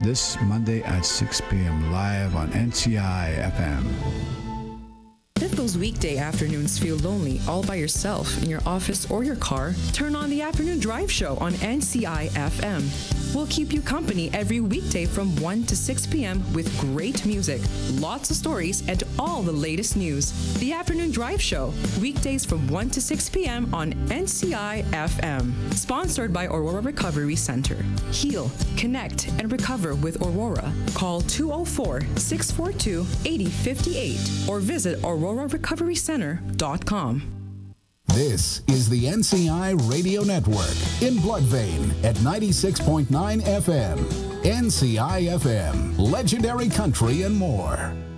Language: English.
this Monday at 6 p.m. live on NCI FM. If those weekday afternoons feel lonely all by yourself in your office or your car, turn on the Afternoon Drive Show on NCI FM. We'll keep you company every weekday from 1 to 6 p.m. with great music, lots of stories, and all the latest news. The Afternoon Drive Show, weekdays from 1 to 6 p.m. on NCI FM. Sponsored by Aurora Recovery Center. Heal, connect, and recover with Aurora. Call 204-642-8058 or visit aurorarecoverycenter.com. This is the NCI Radio Network in Bloodvein at 96.9 FM. NCI FM, legendary country and more.